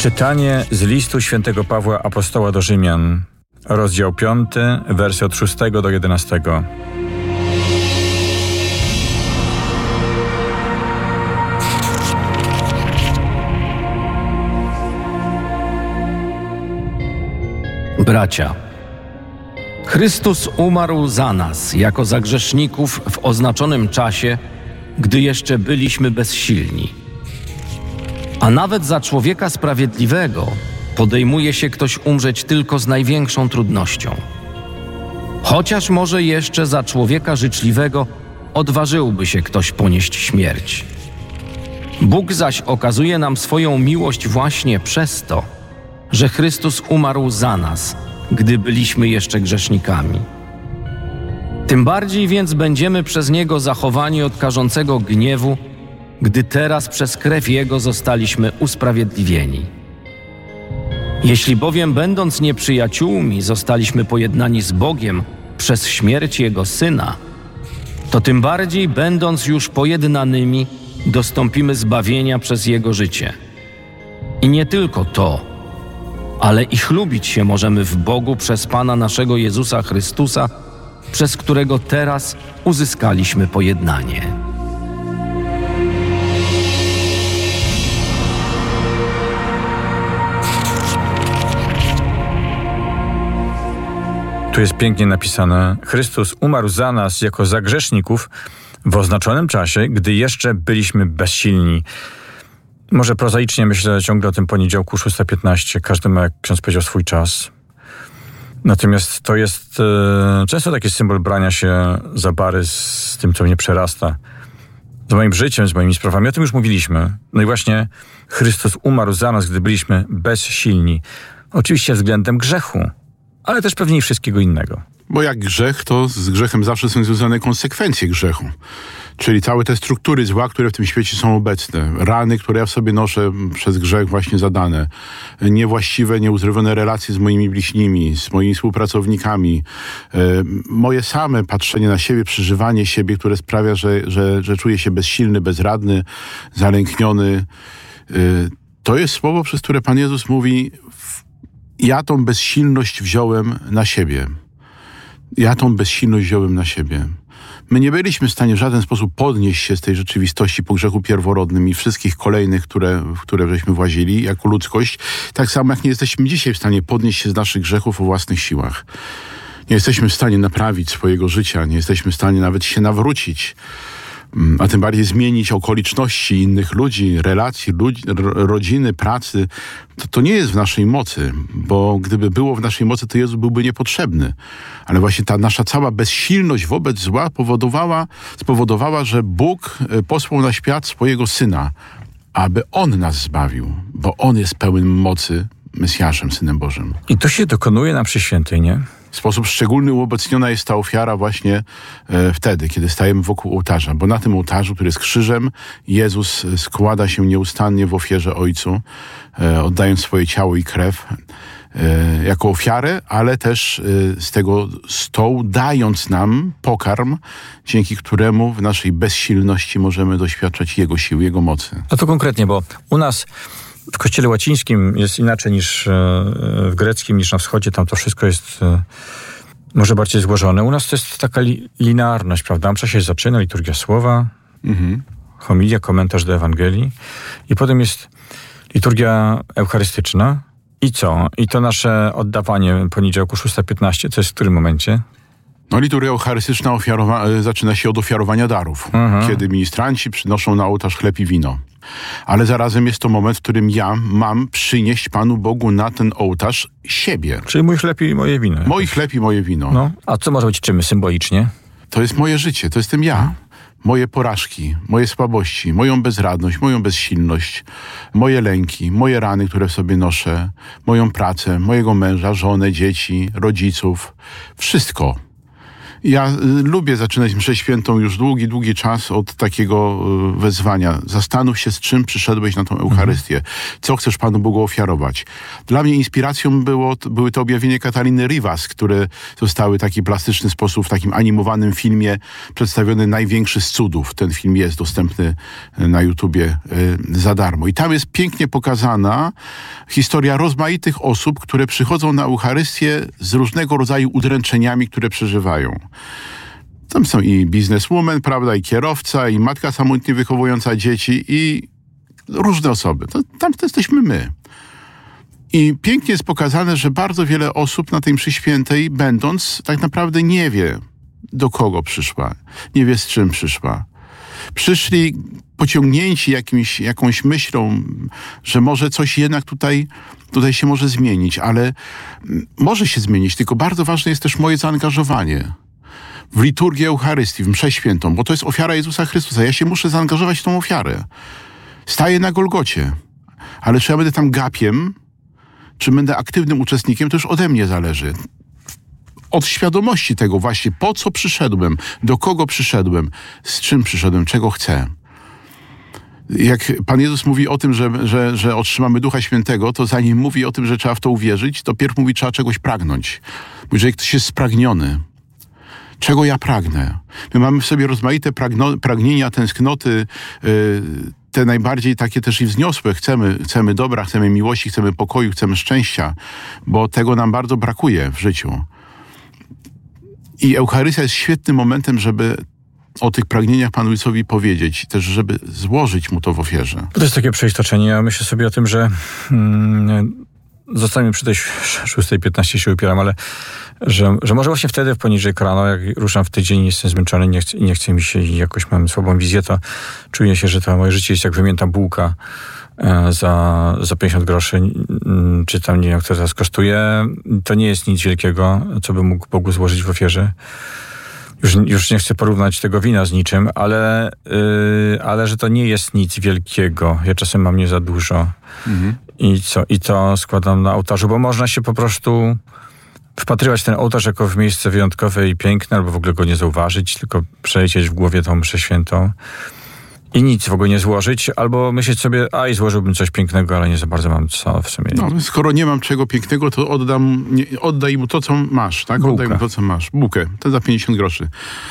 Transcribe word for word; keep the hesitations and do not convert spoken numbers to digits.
Czytanie z listu świętego Pawła Apostoła do Rzymian, rozdział piąty, wersy od szóstego do jedenastego. Bracia, Chrystus umarł za nas, jako za grzeszników w oznaczonym czasie, gdy jeszcze byliśmy bezsilni. A nawet za człowieka sprawiedliwego podejmuje się ktoś umrzeć tylko z największą trudnością. Chociaż może jeszcze za człowieka życzliwego odważyłby się ktoś ponieść śmierć. Bóg zaś okazuje nam swoją miłość właśnie przez to, że Chrystus umarł za nas, gdy byliśmy jeszcze grzesznikami. Tym bardziej więc będziemy przez Niego zachowani od karzącego gniewu, gdy teraz przez krew Jego zostaliśmy usprawiedliwieni. Jeśli bowiem, będąc nieprzyjaciółmi, zostaliśmy pojednani z Bogiem przez śmierć Jego Syna, to tym bardziej, będąc już pojednanymi, dostąpimy zbawienia przez Jego życie. I nie tylko to, ale i chlubić się możemy w Bogu przez Pana naszego Jezusa Chrystusa, przez którego teraz uzyskaliśmy pojednanie. Tu jest pięknie napisane: Chrystus umarł za nas jako za grzeszników w oznaczonym czasie, gdy jeszcze byliśmy bezsilni. Może prozaicznie myślę ciągle o tym poniedziałku szósta piętnaście. Każdy ma, jak ksiądz powiedział, swój czas. Natomiast to jest e, często taki symbol brania się za bary z tym, co mnie przerasta. Z moim życiem, z moimi sprawami. O tym już mówiliśmy. No i właśnie Chrystus umarł za nas, gdy byliśmy bezsilni. Oczywiście względem grzechu, ale też pewnie i wszystkiego innego. Bo jak grzech, to z grzechem zawsze są związane konsekwencje grzechu. Czyli całe te struktury zła, które w tym świecie są obecne. Rany, które ja w sobie noszę przez grzech właśnie zadane. Niewłaściwe, nieuzdrowione relacje z moimi bliźnimi, z moimi współpracownikami. Moje same patrzenie na siebie, przeżywanie siebie, które sprawia, że, że, że czuję się bezsilny, bezradny, zalękniony. To jest słowo, przez które Pan Jezus mówi: ja tą bezsilność wziąłem na siebie. Ja tą bezsilność wziąłem na siebie. My nie byliśmy w stanie w żaden sposób podnieść się z tej rzeczywistości po grzechu pierworodnym i wszystkich kolejnych, które, w które żeśmy włazili jako ludzkość. Tak samo jak nie jesteśmy dzisiaj w stanie podnieść się z naszych grzechów o własnych siłach. Nie jesteśmy w stanie naprawić swojego życia, nie jesteśmy w stanie nawet się nawrócić, a tym bardziej zmienić okoliczności innych ludzi, relacji, ludzi, rodziny, pracy. To, to nie jest w naszej mocy, bo gdyby było w naszej mocy, to Jezus byłby niepotrzebny. Ale właśnie ta nasza cała bezsilność wobec zła powodowała, spowodowała, że Bóg posłał na świat swojego Syna, aby On nas zbawił, bo On jest pełen mocy, Mesjaszem, Synem Bożym. I to się dokonuje na mszy świętej, nie? W sposób szczególny uobecniona jest ta ofiara właśnie e, wtedy, kiedy stajemy wokół ołtarza. Bo na tym ołtarzu, który jest krzyżem, Jezus składa się nieustannie w ofierze Ojcu, e, oddając swoje ciało i krew e, jako ofiarę, ale też e, z tego stołu dając nam pokarm, dzięki któremu w naszej bezsilności możemy doświadczać Jego sił, Jego mocy. No to konkretnie, bo u nas w kościele łacińskim jest inaczej niż w greckim, niż na wschodzie. Tam to wszystko jest może bardziej złożone. U nas to jest taka li- linearność, prawda? Msza się zaczyna, liturgia słowa, mhm. homilia, komentarz do Ewangelii i potem jest liturgia eucharystyczna. I co? I to nasze oddawanie poniedziałku szósta piętnaście, to jest w którym momencie? No, liturgia eucharystyczna ofiarowa- zaczyna się od ofiarowania darów, mhm. kiedy ministranci przynoszą na ołtarz chleb i wino. Ale zarazem jest to moment, w którym ja mam przynieść Panu Bogu na ten ołtarz siebie. Czyli mój chleb i moje wino. Mój chleb i moje wino. No. A co może być czym symbolicznie? To jest moje życie, to jestem ja. Moje porażki, moje słabości, moją bezradność, moją bezsilność, moje lęki, moje rany, które w sobie noszę, moją pracę, mojego męża, żonę, dzieci, rodziców. Wszystko. Ja y, lubię zaczynać mszę świętą już długi, długi czas od takiego y, wezwania. Zastanów się, z czym przyszedłeś na tą Eucharystię. Co chcesz Panu Bogu ofiarować? Dla mnie inspiracją było, były to objawienia Katariny Rivas, które zostały w taki plastyczny sposób w takim animowanym filmie przedstawiony największy z cudów. Ten film jest dostępny na YouTubie y, za darmo. I tam jest pięknie pokazana historia rozmaitych osób, które przychodzą na Eucharystię z różnego rodzaju udręczeniami, które przeżywają. Tam są i bizneswoman, prawda, i kierowca, i matka samotnie wychowująca dzieci, i różne osoby. To, tam to jesteśmy my. I pięknie jest pokazane, że bardzo wiele osób na tej mszy świętej, będąc, tak naprawdę nie wie, do kogo przyszła, nie wie, z czym przyszła. Przyszli pociągnięci jakimś, jakąś myślą, że może coś jednak tutaj, tutaj się może zmienić, ale może się zmienić, tylko bardzo ważne jest też moje zaangażowanie w liturgię Eucharystii, w mszę świętą, bo to jest ofiara Jezusa Chrystusa. Ja się muszę zaangażować w tą ofiarę. Staję na Golgocie, ale czy ja będę tam gapiem, czy będę aktywnym uczestnikiem, to już ode mnie zależy. Od świadomości tego właśnie, po co przyszedłem, do kogo przyszedłem, z czym przyszedłem, czego chcę. Jak Pan Jezus mówi o tym, że, że, że otrzymamy Ducha Świętego, to zanim mówi o tym, że trzeba w to uwierzyć, to pierw mówi, trzeba czegoś pragnąć. Mówi, że ktoś jest spragniony. Czego ja pragnę? My mamy w sobie rozmaite pragno- pragnienia, tęsknoty, yy, te najbardziej takie też i wzniosłe. Chcemy, chcemy dobra, chcemy miłości, chcemy pokoju, chcemy szczęścia, bo tego nam bardzo brakuje w życiu. I Eucharystia jest świetnym momentem, żeby o tych pragnieniach Panu Jezusowi powiedzieć, też żeby złożyć Mu to w ofierze. To jest takie przeistoczenie. Ja myślę sobie o tym, że hmm, zostańmy przy tej szóstej piętnaście się upieram, ale że, że może właśnie wtedy w poniedziałek rano, jak ruszam w tydzień i jestem zmęczony i nie chce, nie chce mi się i jakoś mam słabą wizję, to czuję się, że to moje życie jest jak wymięta bułka e, za, za pięćdziesiąt groszy, czy tam nie wiem, kto teraz kosztuje. To nie jest nic wielkiego, co bym mógł Bogu złożyć w ofierze. Już, już nie chcę porównać tego wina z niczym, ale, yy, ale że to nie jest nic wielkiego. Ja czasem mam nie za dużo. Mhm. I, co, I to składam na ołtarzu, bo można się po prostu wpatrywać w ten ołtarz jako w miejsce wyjątkowe i piękne, albo w ogóle go nie zauważyć, tylko przelecieć w głowie tą mszę świętą i nic w ogóle nie złożyć, albo myśleć sobie, a i złożyłbym coś pięknego, ale nie za bardzo mam co w sumie. No, skoro nie mam czego pięknego, to oddam, nie, oddaj mu to, co masz, tak? Bułkę. Oddaj mu to, co masz. Bułkę, to za pięćdziesiąt groszy.